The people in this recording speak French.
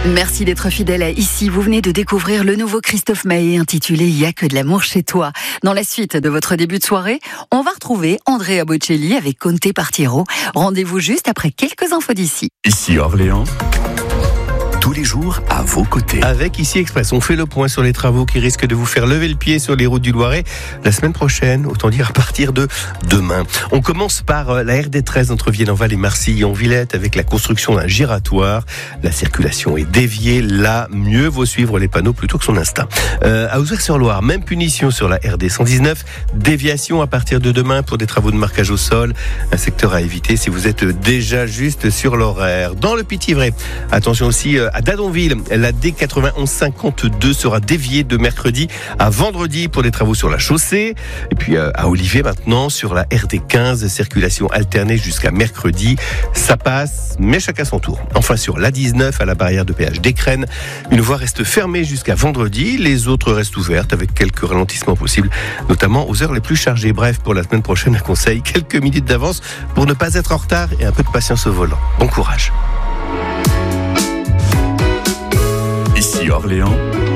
Merci d'être fidèle à Ici. Vous venez de découvrir le nouveau Christophe Maé intitulé « Il y a que de l'amour chez toi ». Dans la suite de votre début de soirée, on va retrouver Andrea Bocelli avec Conte Partiro. Rendez-vous juste après quelques infos d'ici. Ici Orléans. Tous les jours à vos côtés. Avec Ici Express, on fait le point sur les travaux qui risquent de vous faire lever le pied sur les routes du Loiret la semaine prochaine, autant dire à partir de demain. On commence par la RD13 entre Vienne-en-Val et Marcilly-en-Villette avec la construction d'un giratoire. La circulation est déviée. Là, mieux vaut suivre les panneaux plutôt que son instinct. À Ouzouer-sur-Loire, même punition sur la RD 119. Déviation à partir de demain pour des travaux de marquage au sol. Un secteur à éviter si vous êtes déjà juste sur l'horaire. Dans le Pithiviers, attention aussi à Dadonville, la D9152 sera déviée de mercredi à vendredi pour des travaux sur la chaussée. Et puis à Olivier maintenant, sur la RD15, circulation alternée jusqu'à mercredi. Ça passe, mais chacun son tour. Enfin sur l'A19, à la barrière de péage d'Écrennes, une voie reste fermée jusqu'à vendredi. Les autres restent ouvertes avec quelques ralentissements possibles, notamment aux heures les plus chargées. Bref, pour la semaine prochaine, un conseil, quelques minutes d'avance pour ne pas être en retard et un peu de patience au volant. Bon courage. Ici Orléans.